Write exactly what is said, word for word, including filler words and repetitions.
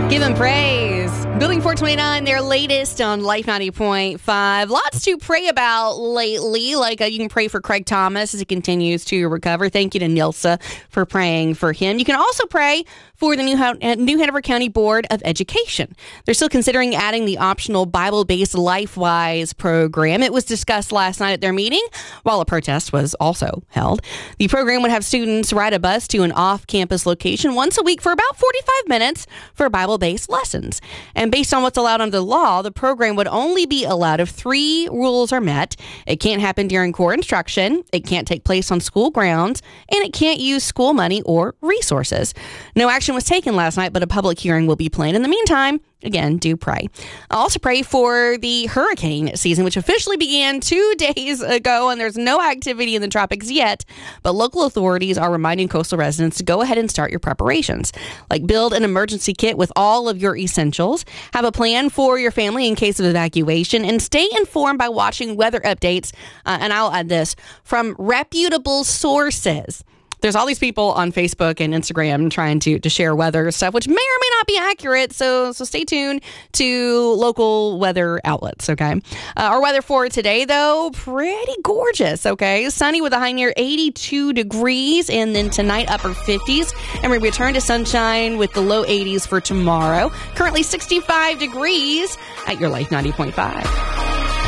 Give him praise. Building four twenty-nine, their latest on Life ninety point five. Lots to pray about lately. Like uh, you can pray for Craig Thomas as he continues to recover. Thank you to Nilsa for praying for him. You can also pray for the New, New Hanover County Board of Education. They're still considering adding the optional Bible-based LifeWise program. It was discussed last night at their meeting, while a protest was also held. The program would have students ride a bus to an off-campus location once a week for about forty-five minutes for Bible-based lessons. And based on what's allowed under the law, the program would only be allowed if three rules are met. It can't happen during core instruction, it can't take place on school grounds, and it can't use school money or resources. No action was taken last night, but a public hearing will be planned. In the meantime, again, do pray. I'll also pray for the hurricane season, which officially began two days ago, and there's no activity in the tropics yet, but local authorities are reminding coastal residents to go ahead and start your preparations. Like build an emergency kit with all of your essentials, have a plan for your family in case of evacuation, and stay informed by watching weather updates, uh, and I'll add this, from reputable sources. There's all these people on Facebook and Instagram trying to, to share weather stuff, which may or may not be accurate. So so stay tuned to local weather outlets, okay? Uh, our weather for today, though, pretty gorgeous, okay? Sunny with a high near eighty-two degrees, and then tonight upper fifties. And we return to sunshine with the low eighties for tomorrow. Currently sixty-five degrees at your Life ninety point five.